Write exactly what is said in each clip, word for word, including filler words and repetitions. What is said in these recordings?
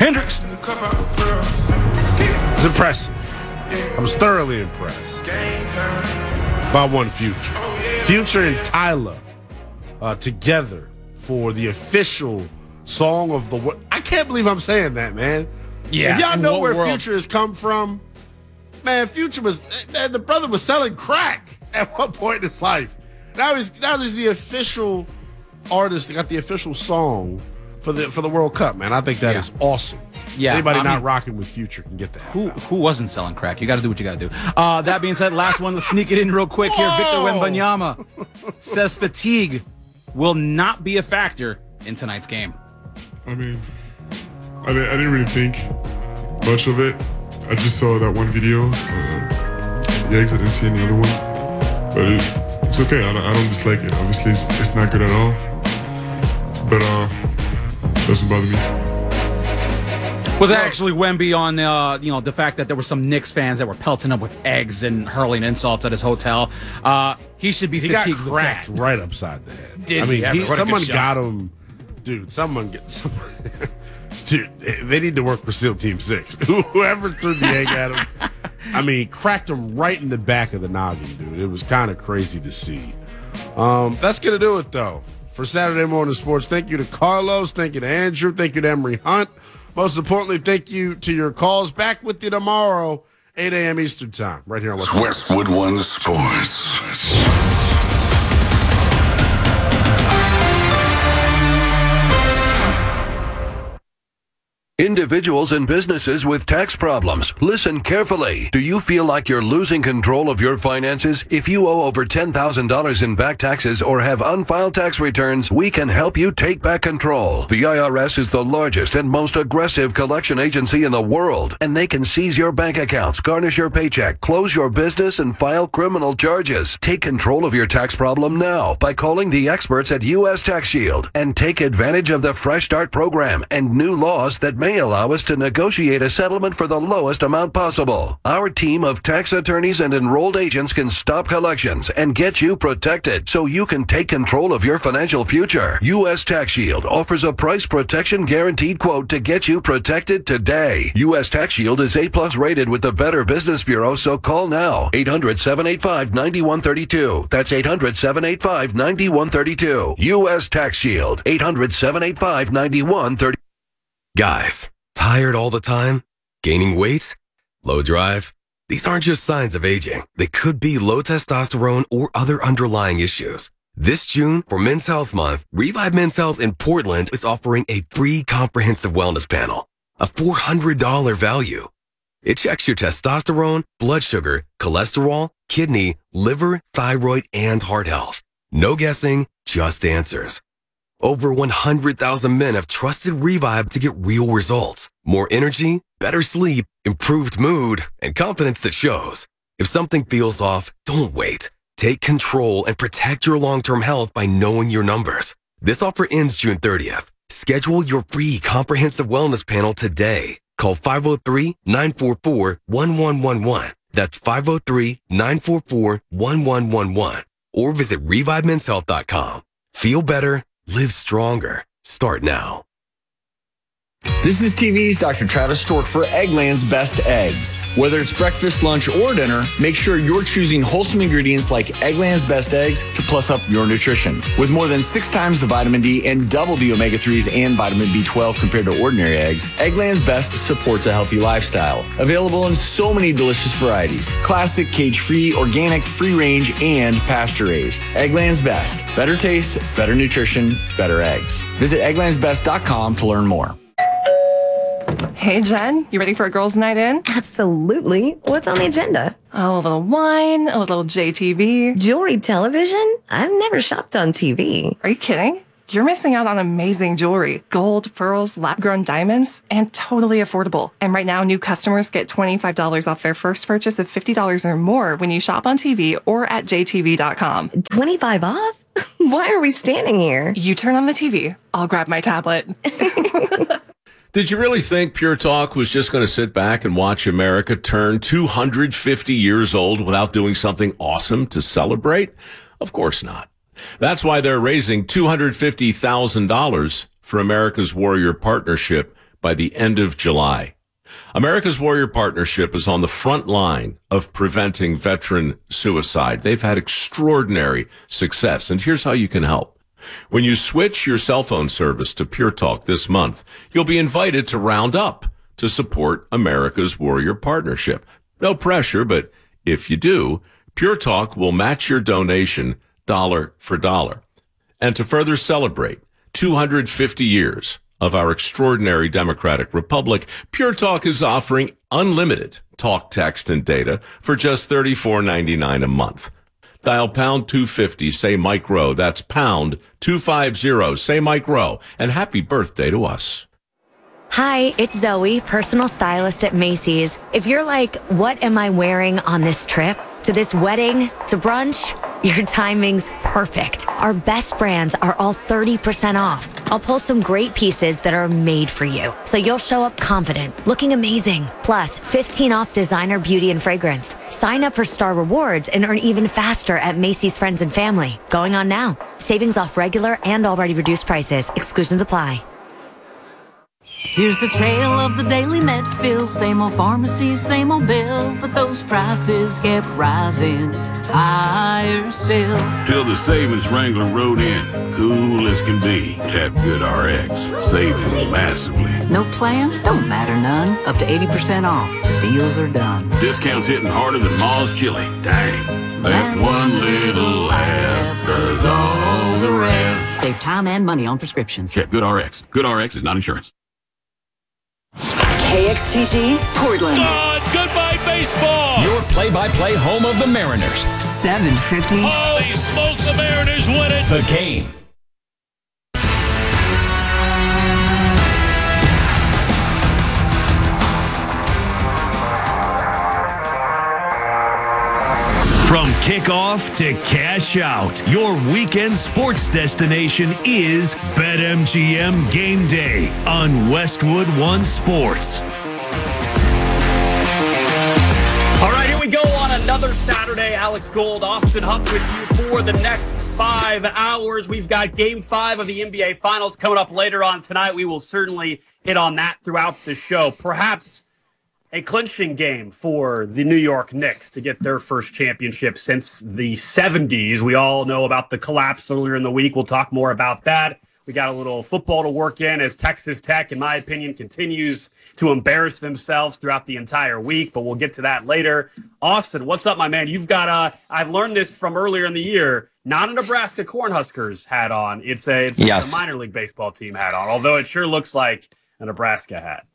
Hendrix. I was impressive. I was thoroughly impressed by one Future. Future and Tyler uh, together for the official song of the world. I can't believe I'm saying that, man. Yeah. If y'all know where world? Future has come from, man, Future was, man, the brother was selling crack at one point in his life. Now he's, now he's the official artist that got the official song for the for the World Cup, man. I think that yeah. is awesome. Yeah, Anybody I not mean, rocking with Future can get that. Who who wasn't selling crack? You got to do what you got to do. Uh, that being said, last one. Let's sneak it in real quick here. Whoa. Victor Wembanyama says fatigue will not be a factor in tonight's game. I mean, I didn't, I didn't really think much of it. I just saw that one video. Uh, yikes, I didn't see any other one. But it, it's okay. I don't, I don't dislike it. Obviously, it's, it's not good at all. But uh, it doesn't bother me. Was actually Wemby on uh, you know the fact that there were some Knicks fans that were pelting him with eggs and hurling insults at his hotel. Uh, he should be he got fatigued cracked with that. right upside the head. Did I mean, he ever? he, What a someone good shot. got him, dude. Someone get someone. Dude, they need to work for SEAL Team Six. Whoever threw the egg at him, I mean, cracked him right in the back of the noggin, dude. It was kind of crazy to see. Um, that's gonna do it though for Saturday Morning Sports. Thank you to Carlos. Thank you to Andrew. Thank you to Emery Hunt. Most importantly, thank you to your calls. Back with you tomorrow, eight a.m. Eastern Time, right here on Westwood. Westwood One Sports. Individuals and businesses with tax problems, listen carefully. Do you feel like you're losing control of your finances? If you owe over ten thousand dollars in back taxes or have unfiled tax returns, we can help you take back control. The I R S is the largest and most aggressive collection agency in the world, and they can seize your bank accounts, garnish your paycheck, close your business, and file criminal charges. Take control of your tax problem now by calling the experts at U S Tax Shield and take advantage of the Fresh Start program and new laws that may allow us to negotiate a settlement for the lowest amount possible. Our team of tax attorneys and enrolled agents can stop collections and get you protected so you can take control of your financial future. U S Tax Shield offers a price protection guaranteed quote to get you protected today. U S Tax Shield is A plus rated with the Better Business Bureau, so call now. eight hundred, seven eight five, nine one three two. That's eight hundred, seven eight five, nine one three two. U S Tax Shield. eight hundred, seven eight five, nine one three two. Guys, tired all the time? Gaining weight? Low drive? These aren't just signs of aging. They could be low testosterone or other underlying issues. This June, for Men's Health Month, Revive Men's Health in Portland is offering a free comprehensive wellness panel, a four hundred dollars value. It checks your testosterone, blood sugar, cholesterol, kidney, liver, thyroid, and heart health. No guessing, just answers. Over one hundred thousand men have trusted Revive to get real results. More energy, better sleep, improved mood, and confidence that shows. If something feels off, don't wait. Take control and protect your long-term health by knowing your numbers. This offer ends June thirtieth. Schedule your free comprehensive wellness panel today. Call five oh three, nine four four, one one one one. That's five oh three, nine four four, one one one one. Or visit revive men's health dot com. Feel better. Live stronger. Start now. This is T V's Doctor Travis Stork for Eggland's Best Eggs. Whether it's breakfast, lunch, or dinner, make sure you're choosing wholesome ingredients like Eggland's Best Eggs to plus up your nutrition. With more than six times the vitamin D and double the omega threes and vitamin B twelve compared to ordinary eggs, Eggland's Best supports a healthy lifestyle. Available in so many delicious varieties. Classic, cage-free, organic, free-range, and pasture-raised. Eggland's Best. Better taste, better nutrition, better eggs. Visit egglands best dot com to learn more. Hey, Jen, you ready for a girls' night in? Absolutely. What's on the agenda? Oh, a little wine, a little J T V. Jewelry television? I've never shopped on T V. Are you kidding? You're missing out on amazing jewelry. Gold, pearls, lab-grown diamonds, and totally affordable. And right now, new customers get twenty-five dollars off their first purchase of fifty dollars or more when you shop on T V or at j t v dot com. twenty-five off? Why are we standing here? You turn on the T V. I'll grab my tablet. Did you really think Pure Talk was just going to sit back and watch America turn two hundred fifty years old without doing something awesome to celebrate? Of course not. That's why they're raising two hundred fifty thousand dollars for America's Warrior Partnership by the end of July. America's Warrior Partnership is on the front line of preventing veteran suicide. They've had extraordinary success, and here's how you can help. When you switch your cell phone service to Pure Talk this month, you'll be invited to round up to support America's Warrior Partnership. No pressure, but if you do, Pure Talk will match your donation dollar for dollar. And to further celebrate two hundred fifty years of our extraordinary democratic republic, Pure Talk is offering unlimited talk, text, and data for just thirty-four ninety-nine a month. Dial pound two fifty, say Mike Rowe. That's pound two fifty, say Mike Rowe. And happy birthday to us. Hi, it's Zoe, personal stylist at Macy's. If you're like, what am I wearing on this trip? To this wedding? To brunch? Your timing's perfect. Our best brands are all thirty percent off. I'll pull some great pieces that are made for you, so you'll show up confident, looking amazing. Plus, fifteen off designer beauty and fragrance. Sign up for Star Rewards and earn even faster at Macy's Friends and Family. Going on now. Savings off regular and already reduced prices. Exclusions apply. Here's the tale of the Daily Medfield. Same old pharmacy, same old bill, but those prices kept rising higher still. Till the savings wrangler rode in, cool as can be. Tap GoodRx, saving massively. No plan? Don't matter none. Up to eighty percent off. The deals are done. Discounts hitting harder than Ma's chili. Dang, that one little app does all the rest. Save time and money on prescriptions. Check GoodRx. GoodRx is not insurance. K X T G, Portland. God, goodbye baseball. Your play-by-play home of the Mariners. seven fifty. Holy smokes, the Mariners win it. The Game. From kickoff to cash out, your weekend sports destination is BetMGM Game Day on Westwood One Sports. All right, here we go on another Saturday. Alex Gold, Austin Huff with you for the next five hours. We've got Game five of the N B A Finals coming up later on tonight. We will certainly hit on that throughout the show. Perhaps a clinching game for the New York Knicks to get their first championship since the seventies. We all know about the collapse earlier in the week. We'll talk more about that. We got a little football to work in as Texas Tech, in my opinion, continues to embarrass themselves throughout the entire week, but we'll get to that later. Austin, what's up, my man? You've got a, I've learned this from earlier in the year, not a Nebraska Cornhuskers hat on. It's a, it's yes. a minor league baseball team hat on, although it sure looks like a Nebraska hat.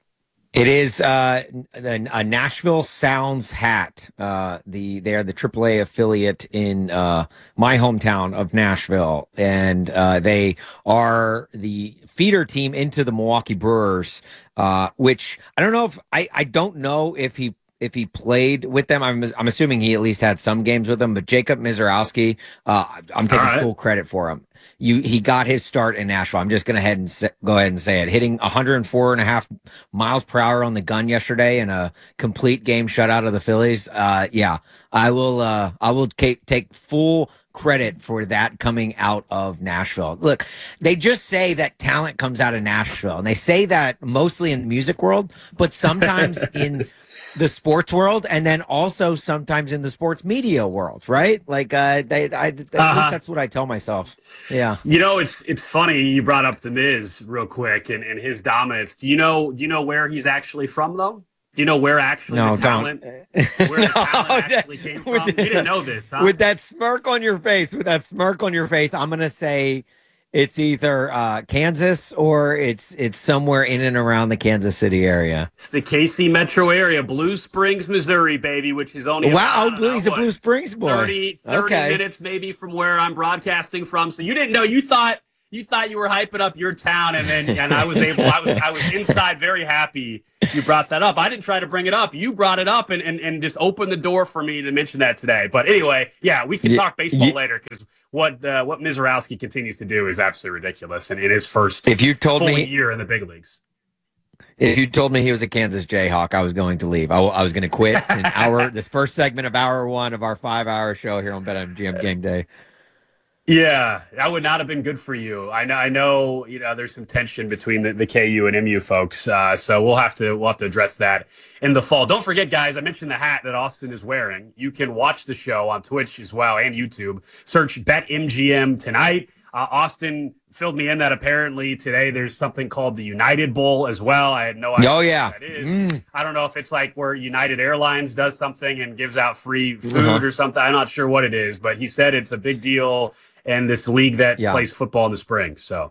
It is uh, a, a Nashville Sounds hat. Uh, the they are the triple A affiliate in uh, my hometown of Nashville, and uh, they are the feeder team into the Milwaukee Brewers. Uh, which I don't know if I, I don't know if he if he played with them. I'm I'm assuming he at least had some games with them. But Jacob Mizorowski, uh, I'm taking right. full credit for him. You, he got his start in Nashville. I'm just going to head and say, go ahead and say it. Hitting one hundred four and a half miles per hour on the gun yesterday in a complete game shutout of the Phillies. Uh, yeah, I will. Uh, I will take, take full credit for that coming out of Nashville. Look, they just say that talent comes out of Nashville, and they say that mostly in the music world, but sometimes in the sports world, and then also sometimes in the sports media world, right? Like, uh, they, I, at uh-huh. least that's what I tell myself. Yeah. You know, it's it's funny you brought up the Miz real quick and, and his dominance. Do you know do you know where he's actually from though? Do you know where actually no, the talent where the talent actually came from? You didn't know this, huh? With that smirk on your face, with that smirk on your face, I'm gonna say it's either uh, Kansas or it's it's somewhere in and around the Kansas City area. It's the K C metro area, Blue Springs, Missouri, baby, which is only wow, about, he's know, a Blue Springs boy. thirty, thirty okay. minutes maybe from where I'm broadcasting from. So you didn't know. You thought you thought you were hyping up your town, and then and I was able. I was I was inside very happy you brought that up. I didn't try to bring it up. You brought it up and and, and just opened the door for me to mention that today. But anyway, yeah, we can talk baseball yeah. later because what uh, what Mizorowski continues to do is absolutely ridiculous, and in his first if you told full me, year in the big leagues. If you told me he was a Kansas Jayhawk, I was going to leave. I, I was going to quit in hour this first segment of hour one of our five-hour show here on BetMGM Game Day. Yeah, that would not have been good for you. I know. I know. You know, there's some tension between the, the K U and M U folks, uh, so we'll have to we'll have to address that in the fall. Don't forget, guys. I mentioned the hat that Austin is wearing. You can watch the show on Twitch as well and YouTube. Search BetMGM tonight. Uh, Austin filled me in that apparently today there's something called the United Bowl as well. I had no idea Oh, yeah. what that is. Mm. I don't know if it's like where United Airlines does something and gives out free food Uh-huh. or something. I'm not sure what it is, but he said it's a big deal and this league that Yeah. plays football in the spring. So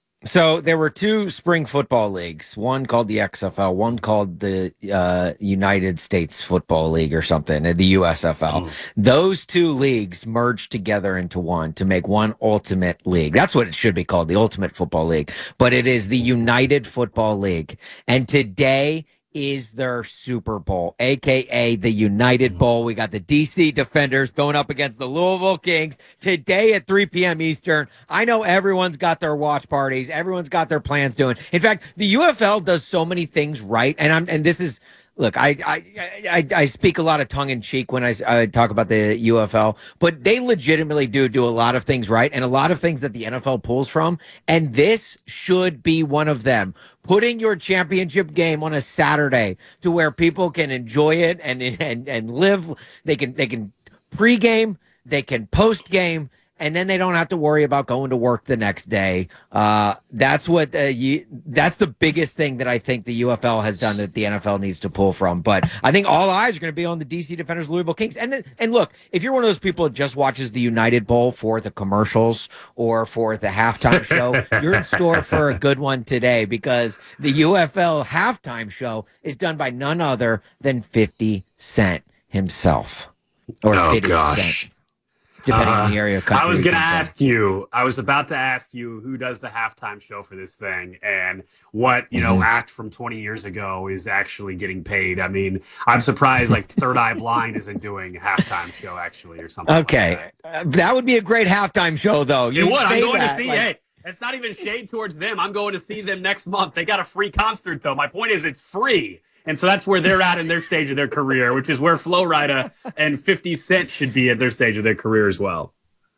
So there were two spring football leagues, one called the X F L, one called the uh, United States Football League or something, uh, the U S F L. Mm. Those two leagues merged together into one to make one ultimate league. That's what it should be called, the Ultimate Football League. But it is the United Football League. And today is their Super Bowl, a k a the United Bowl. We got the D C Defenders going up against the Louisville Kings today at three p.m. Eastern. I know everyone's got their watch parties. Everyone's got their plans doing. In fact, the U F L does so many things right. And I'm and this is Look, I, I I I speak a lot of tongue in cheek when I, I talk about the U F L, but they legitimately do do a lot of things right and a lot of things that the N F L pulls from. And this should be one of them. Putting your championship game on a Saturday to where people can enjoy it and and and live. They can they can pregame, they can post game. And then they don't have to worry about going to work the next day. Uh, that's what uh, you, that's the biggest thing that I think the U F L has done that the N F L needs to pull from. But I think all eyes are going to be on the D C Defenders, Louisville Kings. And and look, if you're one of those people that just watches the United Bowl for the commercials or for the halftime show, you're in store for a good one today because the U F L halftime show is done by none other than fifty Cent himself. Or Oh, fifty gosh. Cent. Depending on the area of country. I was you going to come from. ask you, I was about to ask you who does the halftime show for this thing and what, you know, Mhm. act from twenty years ago is actually getting paid. I mean, I'm surprised like Third Eye Blind isn't doing a halftime show actually or something. Okay. Uh, that would be a great halftime show, though. It You would. I'm say going that, to see. like- Hey, it's not even shade towards them. I'm going to see them next month. They got a free concert, though. My point is, it's free, and so that's where they're at in their stage of their career, which is where Flo Rida and fifty Cent should be at their stage of their career as well.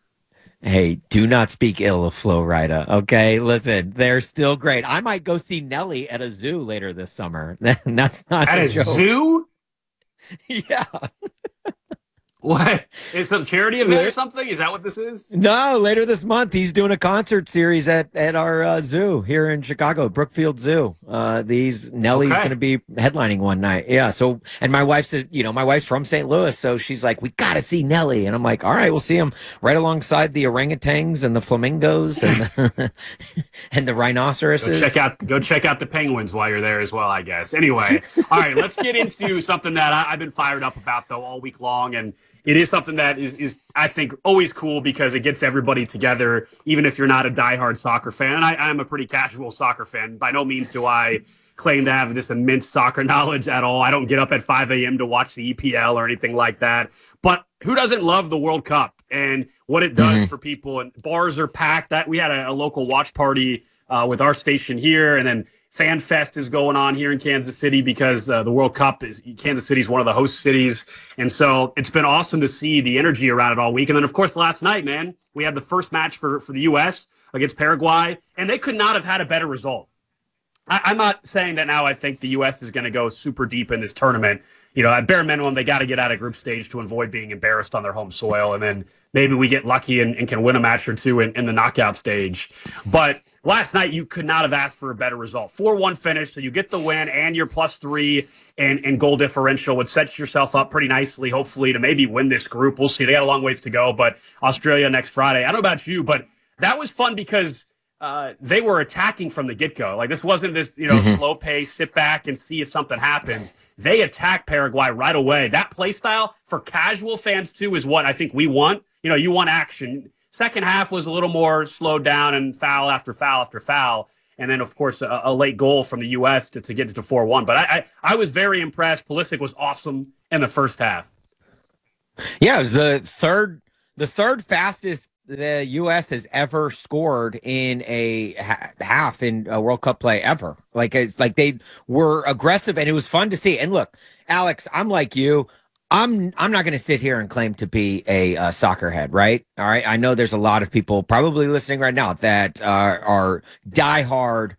Hey, do not speak ill of Flo Rida. Okay, listen, they're still great. I might go see Nelly at a zoo later this summer. That's not At a a joke. zoo? Yeah. What? Is some charity event or something? Is that what this is? No, later this month he's doing a concert series at at our uh, zoo here in Chicago, Brookfield Zoo. Uh, these Nelly's Okay. going to be headlining one night. Yeah. So, and my wife said, you know, my wife's from Saint Louis, so she's like, we got to see Nelly, and I'm like, all right, we'll see him right alongside the orangutans and the flamingos and the, and the Go rhinoceroses. check out go check out the Penguins while you're there as well, I guess. Anyway, all right, let's get into something that I, I've been fired up about though all week long, and it is something that is is I think always cool because it gets everybody together, even if you're not a diehard soccer fan. And I, I'm a pretty casual soccer fan. By no means do I claim to have this immense soccer knowledge at all. I don't get up at five a.m. to watch the E P L or anything like that. But who doesn't love the World Cup and what it does Mhm. for people? And bars are packed. That we had a, a local watch party uh, with our station here, and then Fan Fest is going on here in Kansas City because uh, the World Cup is Kansas City is one of the host cities, and so it's been awesome to see the energy around it all week. And then, of course, last night, man, we had the first match for for the U S against Paraguay, and they could not have had a better result. I, I'm not saying that now I think the U S is going to go super deep in this tournament. You know, at bare minimum, they got to get out of group stage to avoid being embarrassed on their home soil. And then maybe we get lucky and, and can win a match or two in, in the knockout stage. But last night, you could not have asked for a better result. four one finish, so you get the win and your plus three and, and goal differential, which sets yourself up pretty nicely, hopefully, to maybe win this group. We'll see. They got a long ways to go, but Australia next Friday. I don't know about you, but that was fun because uh, they were attacking from the get-go. Like, this wasn't this, you know, Mhm. slow pace, sit back and see if something happens. They attack Paraguay right away. That play style for casual fans, too, is what I think we want. You know, you want action. Second half was a little more slowed down and foul after foul after foul. And then, of course, a, a late goal from the U S to, to get to four one. But I, I, I was very impressed. Pulisic was awesome in the first half. Yeah, it was the third, the third fastest the U S has ever scored in a ha- half in a World Cup play ever. Like it's like they were aggressive, and it was fun to see. And look, Alex, I'm like you. I'm I'm not going to sit here and claim to be a uh, soccer head, right? All right. I know there's a lot of people probably listening right now that uh, are diehard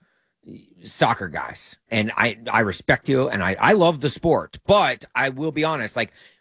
soccer guys, and I I respect you, and I I love the sport, but I will be honest, like